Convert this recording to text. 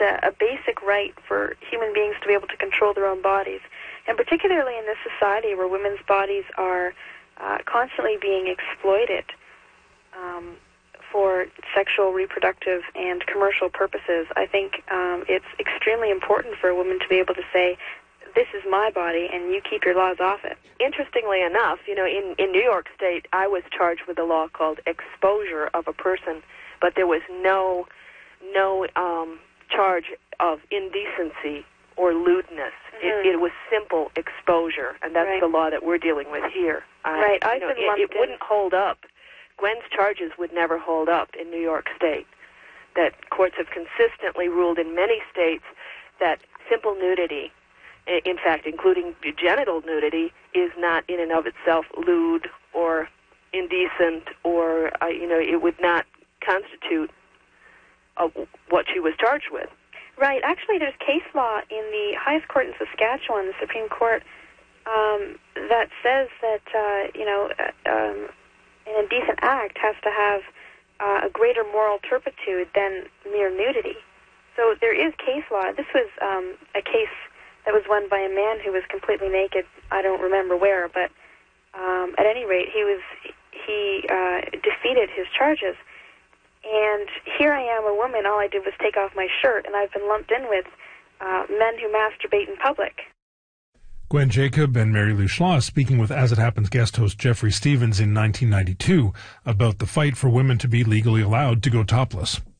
a basic right for human beings to be able to control their own bodies. And particularly in this society where women's bodies are constantly being exploited for sexual, reproductive, and commercial purposes, I think it's extremely important for a woman to be able to say, this is my body, and you keep your laws off it. Interestingly enough, in New York State, I was charged with a law called exposure of a person, but there was no charge of indecency or lewdness. Mm-hmm. It was simple exposure, and that's the law that we're dealing with here. Right. It wouldn't hold up. Gwen's charges would never hold up in New York State. That courts have consistently ruled in many states that simple nudity, in fact, including genital nudity, is not in and of itself lewd or indecent, or it would not constitute what she was charged with. Right. Actually, there's case law in the highest court in Saskatchewan, the Supreme Court, that says that an indecent act has to have a greater moral turpitude than mere nudity. So there is case law. This was a case that was won by a man who was completely naked. I don't remember where, but at any rate, he defeated his charges. And here I am, a woman. All I did was take off my shirt, and I've been lumped in with men who masturbate in public. Gwen Jacob and Mary Lou Schloss speaking with As It Happens guest host Jeffrey Stevens in 1992 about the fight for women to be legally allowed to go topless.